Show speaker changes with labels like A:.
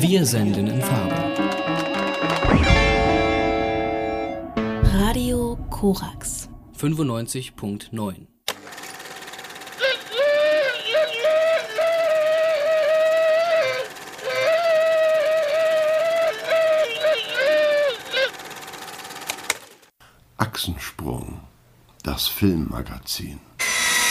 A: Wir senden in Farbe.
B: Radio Korax
A: 95.9.
C: Achsensprung, das Filmmagazin.